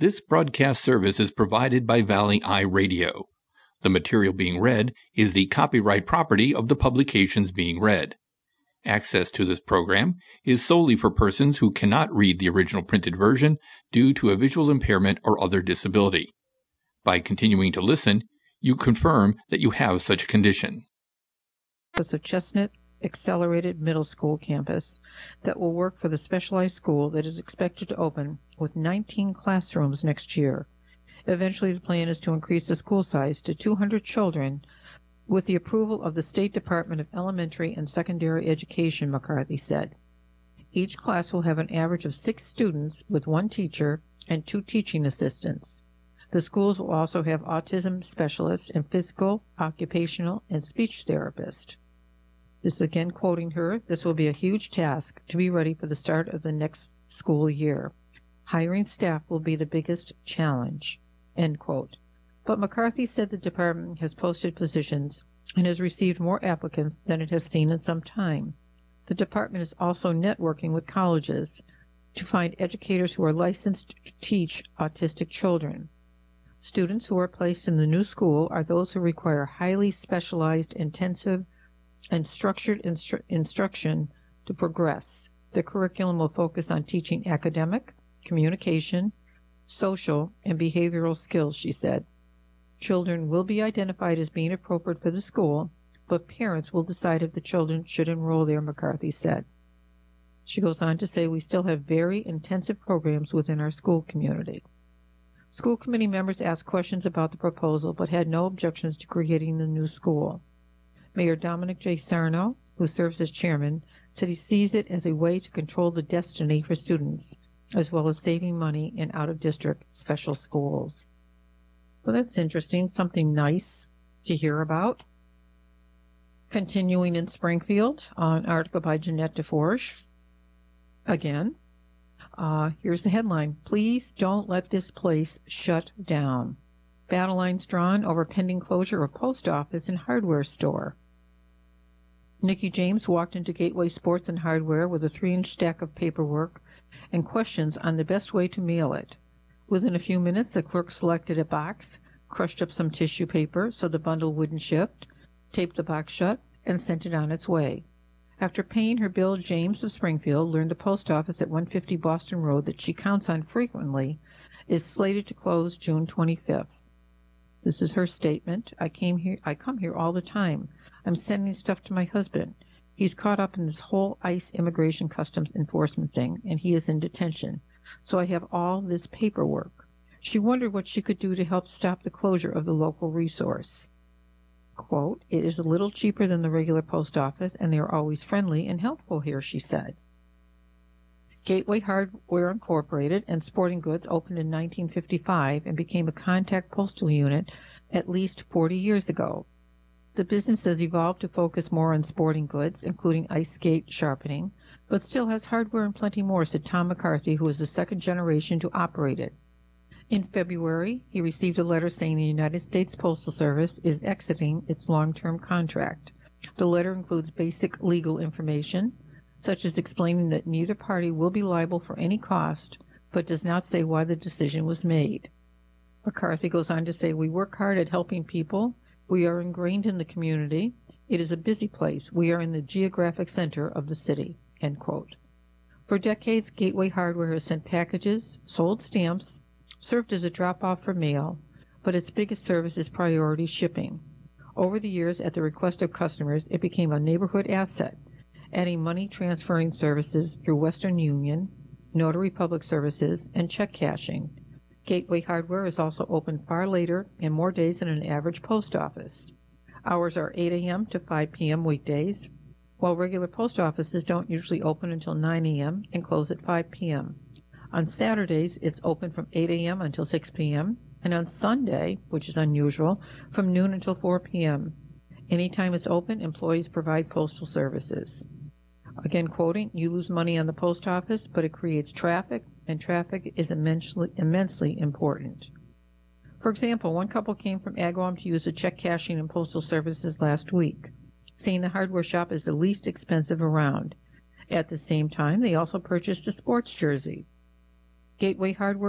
This broadcast service is provided by Valley Eye Radio. The material being read is the copyright property of the publications being read. Access to this program is solely for persons who cannot read the original printed version due to a visual impairment or other disability. By continuing to listen, you confirm that you have such a condition. Of Chestnut Accelerated Middle School campus that will work for the specialized school that is expected to open with 19 classrooms next year. Eventually, the plan is to increase the school size to 200 children with the approval of the State Department of Elementary and Secondary Education, McCarthy said. Each class will have an average of 6 students with 1 teacher and 2 teaching assistants. The schools will also have autism specialists and physical, occupational, and speech therapists. This again quoting her, "This will be a huge task to be ready for the start of the next school year. Hiring staff will be the biggest challenge," end quote. But McCarthy said the department has posted positions and has received more applicants than it has seen in some time. The department is also networking with colleges to find educators who are licensed to teach autistic children. Students who are placed in the new school are those who require highly specialized, intensive, and structured instruction to progress. The curriculum will focus on teaching academic, communication, social, and behavioral skills, she said. Children will be identified as being appropriate for the school, but parents will decide if the children should enroll there, McCarthy said. She goes on to say, "We still have very intensive programs within our school community." School committee members asked questions about the proposal but had no objections to creating the new school. Mayor Dominic J. Sarno, who serves as chairman, said he sees it as a way to control the destiny for students, as well as saving money in out-of-district special schools. Well, that's interesting, something nice to hear about. Continuing in Springfield, an article by Jeanette DeForge. Again, here's the headline: "Please don't let this place shut down." Battle lines drawn over pending closure of post office and hardware store. Nikki James walked into Gateway Sports and Hardware with a 3-inch stack of paperwork and questions on the best way to mail it. Within a few minutes, the clerk selected a box, crushed up some tissue paper so the bundle wouldn't shift, taped the box shut, and sent it on its way. After paying her bill, James of Springfield learned the post office at 150 Boston Road that she counts on frequently is slated to close June 25th. This is her statement. I come here all the time. I'm sending stuff to my husband. He's caught up in this whole ICE immigration customs enforcement thing, and he is in detention. So I have all this paperwork. She wondered what she could do to help stop the closure of the local resource. Quote, "It is a little cheaper than the regular post office, and they are always friendly and helpful here," she said. Gateway Hardware Incorporated and Sporting Goods opened in 1955 and became a contact postal unit at least 40 years ago. The business has evolved to focus more on sporting goods, including ice skate sharpening, but still has hardware and plenty more, said Tom McCarthy, who is the second generation to operate it. In February, he received a letter saying the United States Postal Service is exiting its long-term contract. The letter includes basic legal information, such as explaining that neither party will be liable for any cost, but does not say why the decision was made. McCarthy goes on to say, "We work hard at helping people. We are ingrained in the community. It is a busy place. We are in the geographic center of the city," end quote. For decades, Gateway Hardware has sent packages, sold stamps, served as a drop-off for mail, but its biggest service is priority shipping. Over the years, at the request of customers, it became a neighborhood asset, adding money transferring services through Western Union, Notary Public Services, and check cashing. Gateway Hardware is also open far later and more days than an average post office. Hours are 8 a.m. to 5 p.m. weekdays, while regular post offices don't usually open until 9 a.m. and close at 5 p.m. On Saturdays, it's open from 8 a.m. until 6 p.m., and on Sunday, which is unusual, from noon until 4 p.m. Anytime it's open, employees provide postal services. Again, quoting, "You lose money on the post office, but it creates traffic, and traffic is immensely important." For example, one couple came from Agawam to use the check cashing and postal services last week, saying the hardware shop is the least expensive around. At the same time, they also purchased a sports jersey. Gateway Hardware